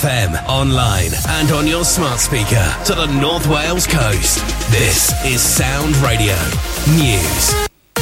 FM, online and on your smart speaker to the North Wales coast. This is Sound Radio News.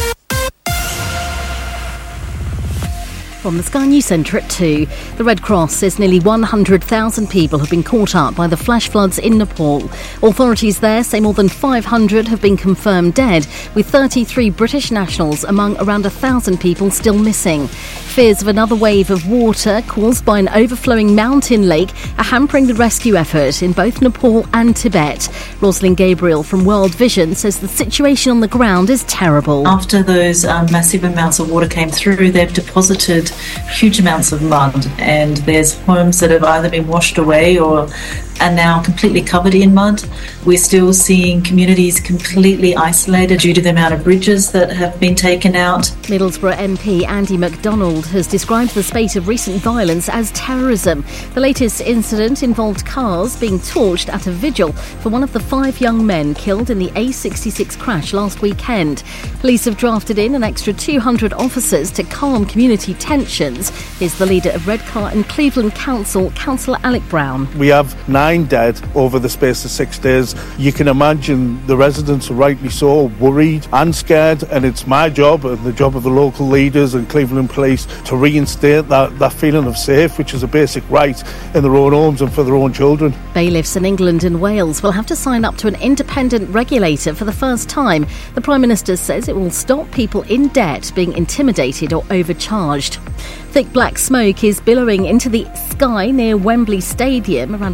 From the Sky News Centre at 2, the Red Cross says nearly 100,000 people have been caught up by the flash floods in Nepal. Authorities there say more than 500 have been confirmed dead, with 33 British nationals among around 1,000 people still missing. Fears of another wave of water caused by an overflowing mountain lake are hampering the rescue effort in both Nepal and Tibet. Rosalind Gabriel from World Vision says the situation on the ground is terrible. After those massive amounts of water came through, they've deposited huge amounts of mud, and there's homes that have either been washed away or are now completely covered in mud. We're still seeing communities completely isolated due to the amount of bridges that have been taken out. Middlesbrough MP Andy MacDonald has described the spate of recent violence as terrorism. The latest incident involved cars being torched at a vigil for one of the 5 young men killed in the A66 crash last weekend. Police have drafted in an extra 200 officers to calm community tensions. Here's the leader of Redcar and Cleveland Council, Councillor Alec Brown. We have 9 dead over the space of 6 days. You can imagine the residents are rightly so worried and scared, and it's my job and the job of the local leaders and Cleveland Police to reinstate that feeling of safe, which is a basic right in their own homes and for their own children. Bailiffs in England and Wales will have to sign up to an independent regulator for the first time. The Prime Minister says it will stop people in debt being intimidated or overcharged. Thick black smoke is billowing into the sky near Wembley Stadium. Around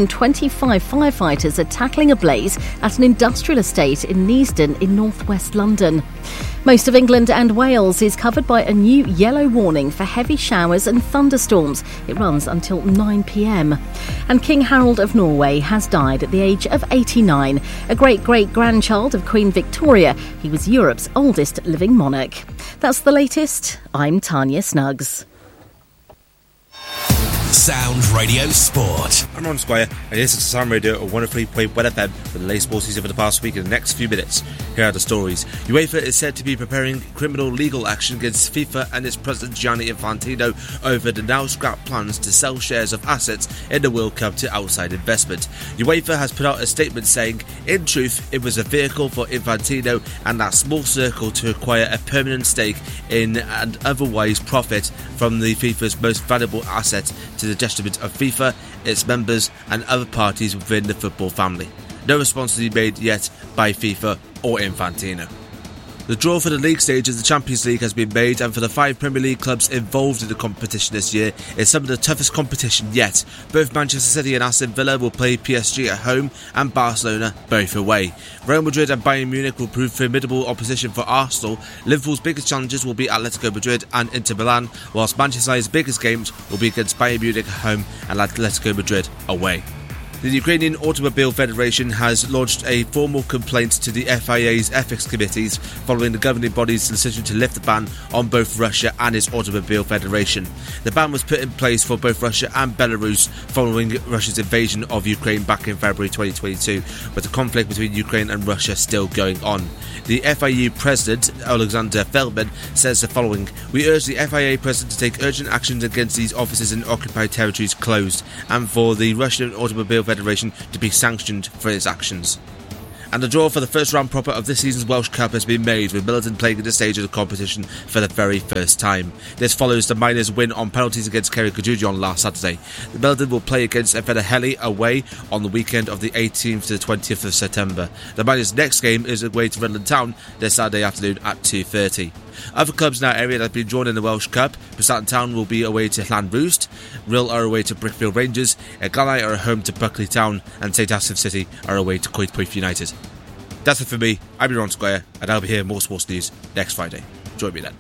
125 firefighters are tackling a blaze at an industrial estate in Neasden in northwest London. Most of England and Wales is covered by a new yellow warning for heavy showers and thunderstorms. It runs until 9 p.m. And King Harold of Norway has died at the age of 89. A great-great-grandchild of Queen Victoria, he was Europe's oldest living monarch. That's the latest. I'm Tanya Snuggs. Sound Radio Sport. I'm Ron Squire, and this is Sound Radio at 103.1 FM for the latest sports news over the past week. In the next few minutes, here are the stories. UEFA is said to be preparing criminal legal action against FIFA and its president Gianni Infantino over the now scrapped plans to sell shares of assets in the World Cup to outside investment. UEFA has put out a statement saying, in truth, it was a vehicle for Infantino and that small circle to acquire a permanent stake in and otherwise profit from the FIFA's most valuable asset to the detriment of FIFA, its members and other parties within the football family. No response to be made yet by FIFA or Infantino. The draw for the league stage of the Champions League has been made, and for the 5 Premier League clubs involved in the competition this year, it's some of the toughest competition yet. Both Manchester City and Aston Villa will play PSG at home and Barcelona both away. Real Madrid and Bayern Munich will prove formidable opposition for Arsenal. Liverpool's biggest challenges will be Atletico Madrid and Inter Milan, whilst Manchester United's biggest games will be against Bayern Munich at home and Atletico Madrid away. The Ukrainian Automobile Federation has launched a formal complaint to the FIA's ethics committees following the governing body's decision to lift the ban on both Russia and its Automobile Federation. The ban was put in place for both Russia and Belarus following Russia's invasion of Ukraine back in February 2022, with the conflict between Ukraine and Russia still going on. The FIU President, Alexander Feldman, says the following: "We urge the FIA President to take urgent actions against these offices in occupied territories closed, and for the Russian Automobile Federation to be sanctioned for its actions." And the draw for the first round proper of this season's Welsh Cup has been made, with Milton playing at this stage of the competition for the very first time. This follows the Miners' win on penalties against Cerrig Cajudion last Saturday. The Milton will play against Featherhelly away on the weekend of the 18th to the 20th of September. The Miners' next game is away to Rutland Town this Saturday afternoon at 2:30. Other clubs in our area that have been drawn in the Welsh Cup: Prestatyn Town will be away to Llanrwst, Rhyl are away to Brickfield Rangers, Egalai are home to Buckley Town, and St Asaph City are away to Coedpoeth United. That's it for me. I'm Ron Squire, and I'll be here more sports news next Friday. Join me then.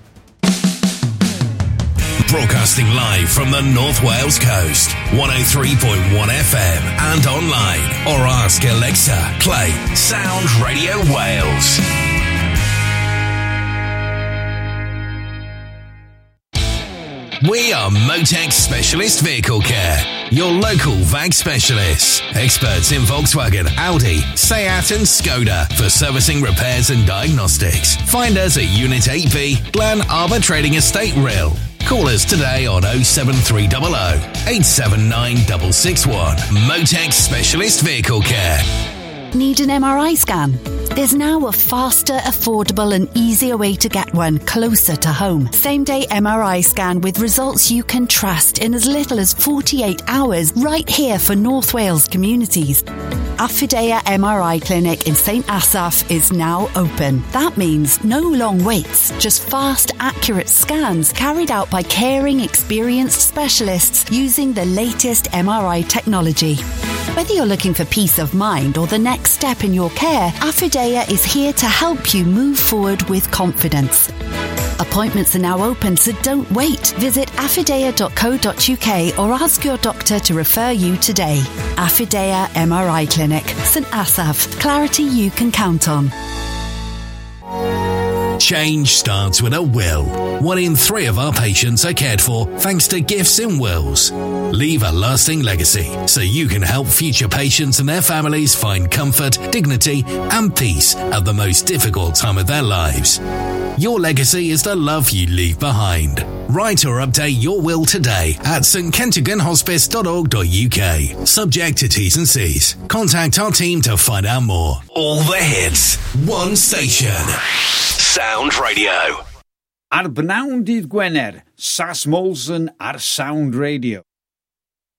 Broadcasting live from the North Wales coast, 103.1 FM and online, or ask Alexa, play Sound Radio Wales. We are Motec Specialist Vehicle Care, your local VAG specialists. Experts in Volkswagen, Audi, Seat and Skoda for servicing, repairs and diagnostics. Find us at Unit 8B, Glen Arbor Trading Estate, Rhyl. Call us today on 07300 879 661. Motex Specialist Vehicle Care. Need an MRI scan? There's now a faster, affordable and easier way to get one closer to home. Same-day MRI scan with results you can trust in as little as 48 hours right here for North Wales communities. Affidea MRI Clinic in St Asaph is now open. That means no long waits, just fast, accurate scans carried out by caring, experienced specialists using the latest MRI technology. Whether you're looking for peace of mind or the next step in your care, Affidea is here to help you move forward with confidence. Appointments are now open, so don't wait. Visit affidea.co.uk or ask your doctor to refer you today. Affidea MRI Clinic, St Asaph. Clarity you can count on. Change starts with a will. 1 in 3 of our patients are cared for thanks to gifts in wills. Leave a lasting legacy so you can help future patients and their families find comfort, dignity and peace at the most difficult time of their lives. Your legacy is the love you leave behind. Write or update your will today at stkentigernhospice.org.uk. Subject to T's and C's. Contact our team to find out more. All the hits. One station. Sound Radio. Ar bnawn dydd Gwener, Sas Molson ar Sound Radio.